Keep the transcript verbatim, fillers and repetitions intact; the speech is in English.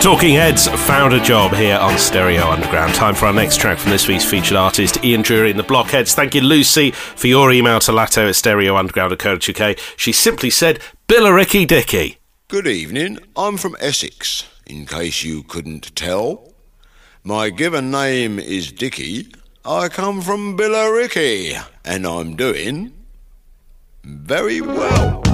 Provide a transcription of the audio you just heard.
Talking Heads found a job here on Stereo Underground. Time for our next track from this week's featured artist, Ian Drury and the Blockheads. Thank you, Lucy, for your email to latto at stereounderground dot co dot uk. She simply said, Billericky Dicky. Good evening, I'm from Essex, in case you couldn't tell. My given name is Dicky. I come from Billericay, and I'm doing very well.